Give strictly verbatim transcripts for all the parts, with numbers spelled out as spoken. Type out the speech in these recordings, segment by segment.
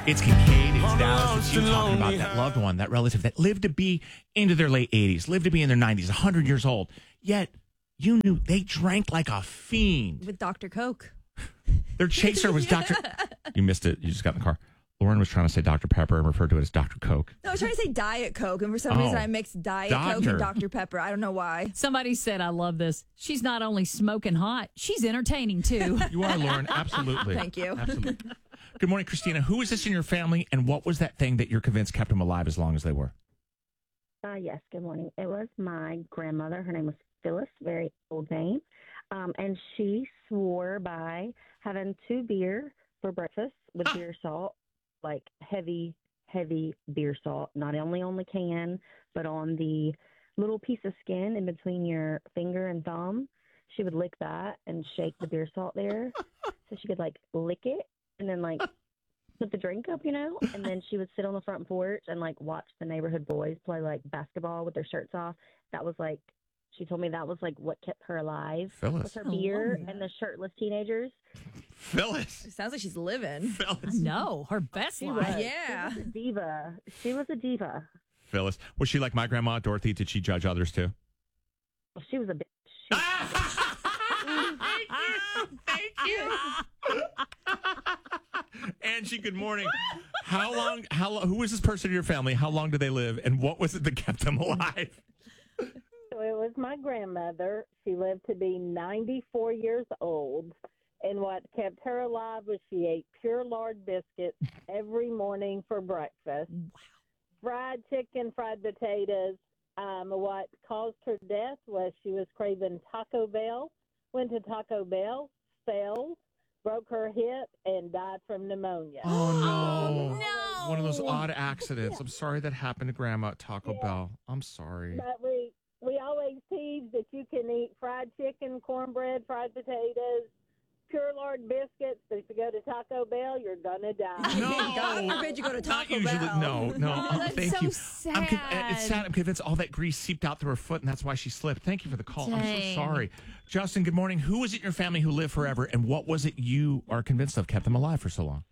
It's Kincaid, it's Dallas, it's you talking about that loved one, that relative that lived to be into their late eighties, lived to be in their nineties, one hundred years old. Yet, you knew they drank like a fiend. With Doctor Coke. Their chaser was Doctor You missed it. You just got in the car. Lauren was trying to say Doctor Pepper and referred to it as Doctor Coke. No, I was trying to say Diet Coke, and for some Oh. reason I mixed Diet Coke Doctor. and Doctor Pepper. I don't know why. Somebody said, I love this. She's not only smoking hot, she's entertaining too. You are, Lauren. Absolutely. Thank you. Absolutely. Good morning, Christina. Who is this in your family, and what was that thing that you're convinced kept them alive as long as they were? Uh, yes, good morning. It was my grandmother. Her name was Phyllis, very old name. Um, and she swore by having two beer for breakfast with Ah. beer salt, like heavy, heavy beer salt, not only on the can, but on the little piece of skin in between your finger and thumb. She would lick that and shake the beer salt there so she could, like, lick it and then, like, put the drink up, you know, and then she would sit on the front porch and like watch the neighborhood boys play like basketball with their shirts off. That was like, she told me that was like what kept her alive. Phyllis. Was her beer and the shirtless teenagers. Phyllis. It sounds like she's living. Phyllis. No, her best She life. was. Yeah. She was a diva. She was a diva. Phyllis. Was she like my grandma, Dorothy? Did she judge others too? She was a bitch. She was Thank you. Angie, good morning. How long, how long, who was this person in your family? How long did they live? And what was it that kept them alive? So it was my grandmother. She lived to be ninety-four years old. And what kept her alive was she ate pure lard biscuits every morning for breakfast. Wow. Fried chicken, fried potatoes. Um, what caused her death was she was craving Taco Bell, went to Taco Bell, fell, broke her hip, and died from pneumonia. Oh, no. no. One of those odd accidents. I'm sorry that happened to Grandma at Taco Yeah. Bell. I'm sorry. But we, we always tease that you can eat fried chicken, cornbread, fried potatoes, pure lard biscuits, but if you go to Taco Bell, you're going to die. No. God forbid you go to Not Taco usually. Bell. No, no. Oh, Oh, that's thank so you. sad. I'm con- it's sad. I'm convinced all that grease seeped out through her foot, and that's why she slipped. Thank you for the call. I'm so Dang. sorry. Justin, good morning. Who was it in your family who lived forever, and what was it you are convinced of kept them alive for so long?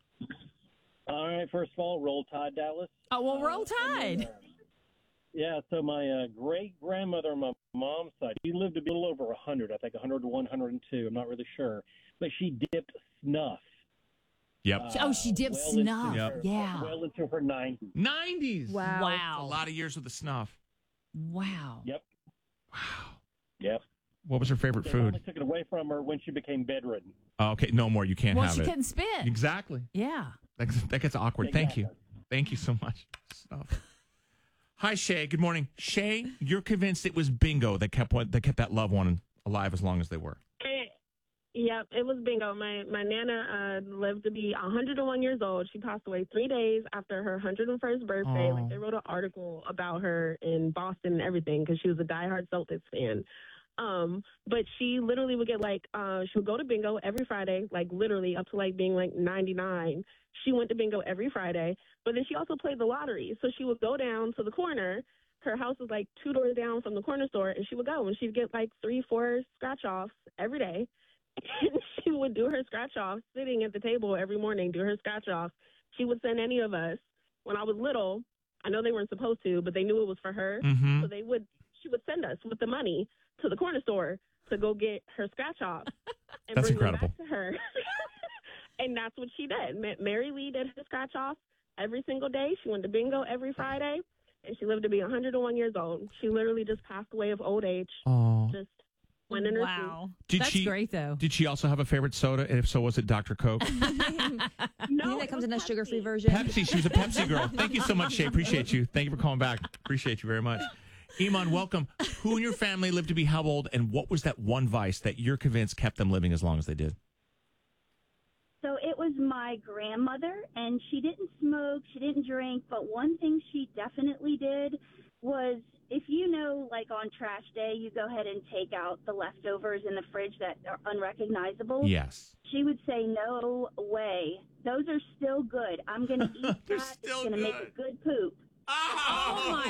All right, first of all, roll tide, Dallas. Oh, well, roll tide. Yeah, so my uh, great-grandmother on my mom's side, she lived to be a little over one hundred, I think one hundred one, one hundred two, I'm not really sure. But she dipped snuff. Yep. uh, Oh, she dipped well snuff. into Yep. her- Yeah. Well into her nineties. nineties. Wow. Wow. A lot of years with the snuff. Wow. Yep, Wow. yep. What was her favorite They food? finally took it away from her when she became bedridden. Oh, okay, no more. You can't Well, have she it. couldn't spit. Exactly. Yeah. That, that gets awkward. Thank you. Exactly. Thank you so much. Stuff. Hi, Shay. Good morning. Shay, you're convinced it was bingo that kept one, that kept that loved one alive as long as they were. Yep, it was bingo. My my nana uh, lived to be one hundred one years old. She passed away three days after her one hundred first birthday. Oh. Like they wrote an article about her in Boston and everything because she was a diehard Celtics fan. Um, but she literally would get like uh, she would go to bingo every Friday, like literally up to like being like ninety-nine. She went to bingo every Friday, but then she also played the lottery. So she would go down to the corner. Her house was like two doors down from the corner store, and she would go and she'd get like three, four scratch offs every day. And she would do her scratch off sitting at the table every morning, do her scratch off. She would send any of us. When I was little, I know they weren't supposed to, but they knew it was for her. Mm-hmm. So they would, she would send us with the money to the corner store to go get her scratch off and That's bring incredible. them back to her. And that's what she did. Ma- Mary Lee did her scratch off every single day. She went to bingo every Friday, and she lived to be one hundred one years old. She literally just passed away of old age. Oh. Just went in her sleep. Wow. Did That's she, great, though. Did she also have a favorite soda? And if so, was it Doctor Coke? No, You think that it comes was in a Pepsi. sugar-free version? Pepsi. She was a Pepsi girl. Thank you so much, Shay. Appreciate you. Thank you for calling back. Appreciate you very much. Iman, welcome. Who in your family lived to be how old, and what was that one vice that you're convinced kept them living as long as they did? So it was my grandmother, and she didn't smoke, she didn't drink, but one thing she definitely did was, if you know, like on trash day, you go ahead and take out the leftovers in the fridge that are unrecognizable. Yes. She would say, no way. Those are still good. I'm going to eat that. They're It's still going to make a good. good poop. Oh,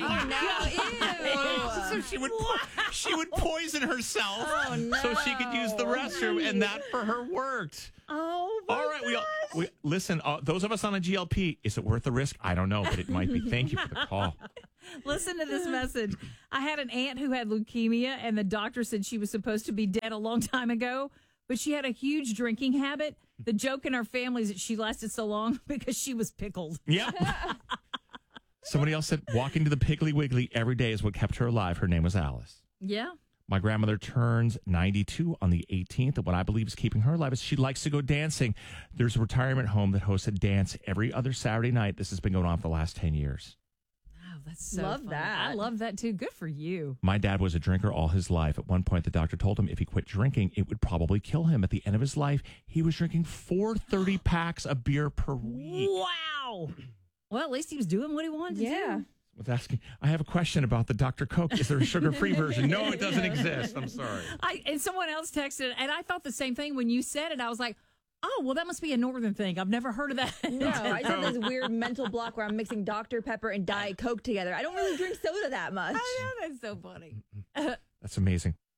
Oh, no. So she would po- she would poison herself Oh, no. so she could use the restroom, and that for her worked. Oh, All right, we all we listen. Uh, those of us on a G L P, is it worth the risk? I don't know, but it might be. Thank you for the call. Listen to this message. I had an aunt who had leukemia, and the doctor said she was supposed to be dead a long time ago, but she had a huge drinking habit. The joke in our family is that she lasted so long because she was pickled. Yeah. Somebody else said walking to the Piggly Wiggly every day is what kept her alive. Her name was Alice. Yeah. My grandmother turns ninety-two on the eighteenth, and what I believe is keeping her alive is she likes to go dancing. There's a retirement home that hosts a dance every other Saturday night. This has been going on for the last ten years. Oh, that's so Love funny. that. I love that too. Good for you. My dad was a drinker all his life. At one point, the doctor told him if he quit drinking, it would probably kill him. At the end of his life, he was drinking four thirty packs of beer per week. Wow. Well, at least he was doing what he wanted to Yeah. do. Was asking, I have a question about the Doctor Coke. Is there a sugar-free version? No, it doesn't exist. I'm sorry. I and someone else texted, and I thought the same thing when you said it. I was like, oh, well, that must be a northern thing. I've never heard of that. No, I just have this weird mental block where I'm mixing Doctor Pepper and Diet Coke together. I don't really drink soda that much. I know, that's so funny. That's amazing.